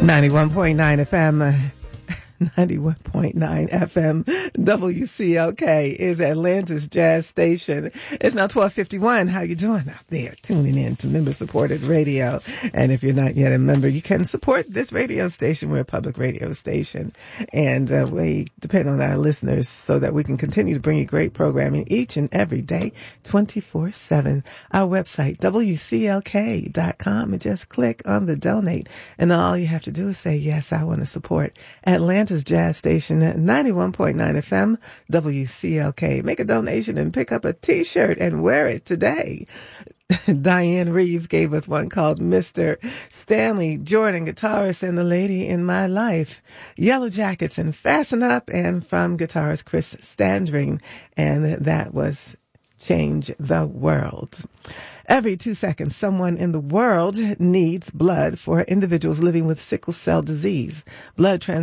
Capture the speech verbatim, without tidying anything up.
ninety-one point nine F M, ninety-one point nine F M, W C L K is Atlanta's jazz station. It's now twelve fifty-one. How you doing out there? Tuning in to member-supported radio. And if you're not yet a member, you can support this radio station. We're a public radio station. And uh, we depend on our listeners so that we can continue to bring you great programming each and every day, twenty-four seven. Our website, W C L K dot com, and just click on the donate. And all you have to do is say, yes, I want to support Atlanta's jazz station at ninety-one point nine F M, W C L K. Make a donation and pick up a t-shirt and wear it today. Diane Reeves gave us one called Mister Stanley Jordan, guitarist and the lady in my life. Yellow Jackets and Fasten Up, and from guitarist Chris Standring, and that was Change the World. Every two seconds, someone in the world needs blood for individuals living with sickle cell disease. Blood trans